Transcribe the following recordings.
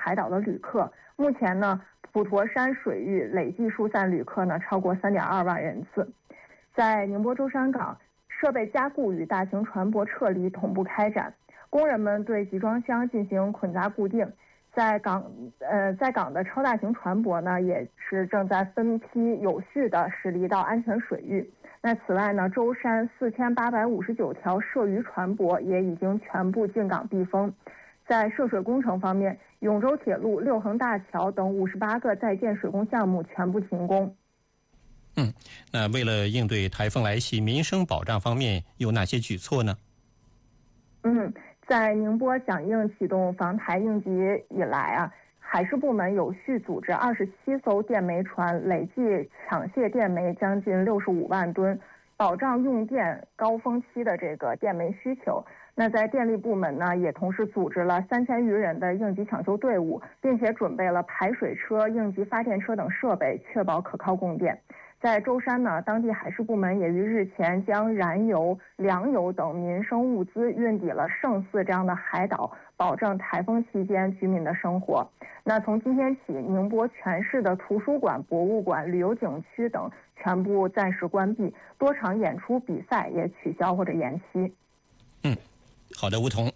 海岛的旅客。目前呢，普陀山水域累计疏散旅客呢超过3.2万人次。在宁波舟山港，设备加固与大型船舶撤离同步开展，工人们对集装箱进行捆扎固定。在港的超大型船舶呢，也是正在分批有序地驶离到安全水域。那此外呢，舟山4859条涉渔船舶也已经全部进港闭封。在涉水工程方面，永州铁路、六横大桥等58个在建水工项目全部停工。 那为了应对台风来袭，民生保障方面有哪些举措呢？ 在宁波响应启动防台应急以来海事部门有序组织27艘电煤船，累计抢卸电煤将近65万吨，保障用电高峰期的这个电煤需求。那在电力部门呢，也同时组织了3000余人的应急抢修队伍，并且准备了排水车、应急发电车等设备，确保可靠供电。在舟山呢，当地海事部门也于日前将燃油、粮油等民生物资运抵了圣寺这样的海岛，保证台风期间居民的生活。那从今天起，宁波全市的图书馆、博物馆、旅游景区等全部暂时关闭，多场演出比赛也取消或者延期。 好的，吴彤。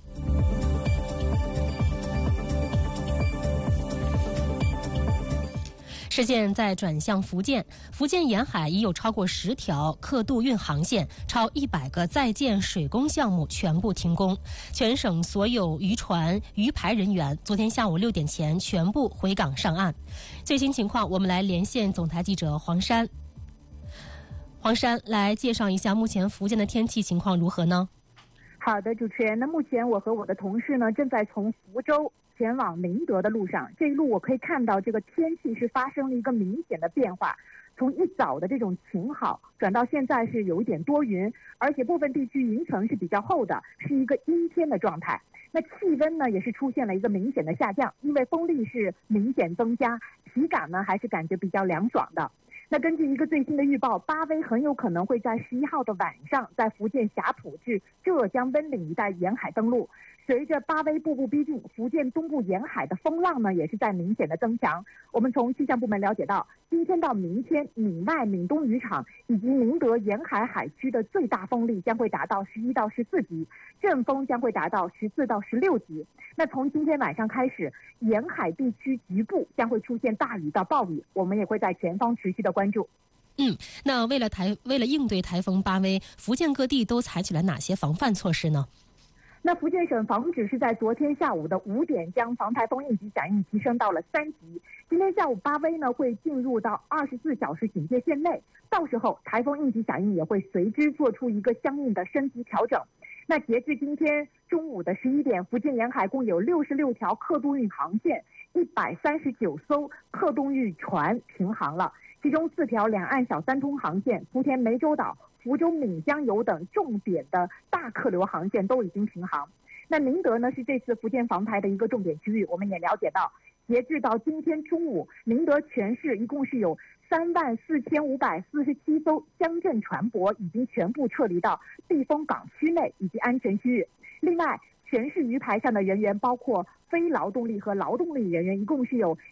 事件在转向福建，福建沿海已有超过10条客渡运航线，超100个在建水工项目全部停工。全省所有渔船、渔排人员昨天下午6点前全部回港上岸。最新情况，我们来连线总台记者黄珊。黄珊，来介绍一下目前福建的天气情况如何呢？ 好的，主持人。那目前我和我的同事呢，正在从福州前往宁德的路上。这一路我可以看到，这个天气是发生了一个明显的变化，从一早的这种晴好，转到现在是有一点多云，而且部分地区云层是比较厚的，是一个阴天的状态。那气温呢，也是出现了一个明显的下降，因为风力是明显增加，体感呢还是感觉比较凉爽的。那根据一个最新的预报，巴威很有可能会在11号的晚上在福建霞浦至浙江温岭一带沿海登陆。随着巴威步步逼近，福建东部沿海的风浪呢也是在明显的增强。我们从气象部门了解到，今天到明天，闽外、闽东渔场以及宁德沿海海区的最大风力将会达到11到14级，阵风将会达到14到16级。那从今天晚上开始，沿海地区局部将会出现大雨到暴雨，我们也会在前方持续的关注。 那为了应对台风巴威，福建各地都采取了哪些防范措施呢？ 那福建省防指是在昨天下午的5点将防台风应急响应提升到了3级。今天下午巴威呢会进入到24小时警戒线内，到时候台风应急响应也会随之做出一个相应的升级调整。那截至今天中午的11点，福建沿海共有66条客渡运航线，139艘客渡运船停航了，其中4条两岸小三通航线、福田湄洲岛、福州闽江油等重点的大客流航线都已经停航。那宁德呢是这次福建防台的一个重点区域，我们也了解到，截至到今天中午，宁德全市一共是有34547艘乡镇船舶已经全部撤离到避风港区内以及安全区域。另外，全市渔排上的人员，包括非劳动力和劳动力人员，一共是有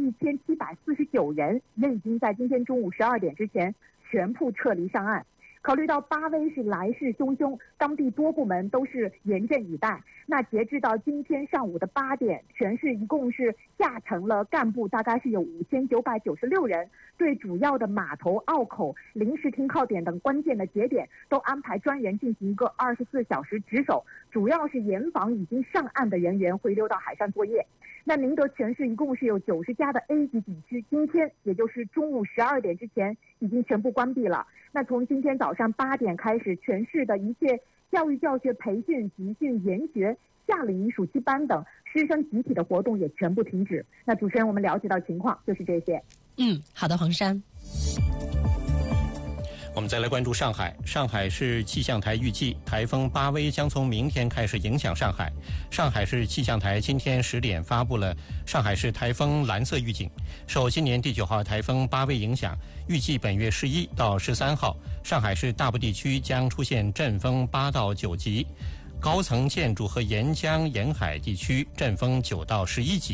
11749人，也已经在今天中午12点之前全部撤离上岸。考虑到巴威是来势汹汹，当地多部门都是严阵以待。那截至到今天上午的8点，全市一共是下沉了干部，大概是有5996人，对主要的码头、澳口、临时停靠点等关键的节点都安排专人进行一个24小时值守，主要是严防已经上岸的人员回流到海上作业。那宁德全市一共是有90家的 A 级景区，今天也就是中午12点之前已经全部关闭了。那从今天早上8点开始，全市的一切教育教学、培训、集训、研学、夏令营、暑期班等师生集体的活动也全部停止。那主持人，我们了解到情况就是这些。 好的，黄珊。 我们再来关注上海。上海市气象台预计，台风巴威将从明天开始影响上海。上海市气象台今天10点发布了上海市台风蓝色预警，受今年第9号台风巴威影响，预计本月11到13号，上海市大部地区将出现阵风8到9级，高层建筑和沿江沿海地区阵风9到11级。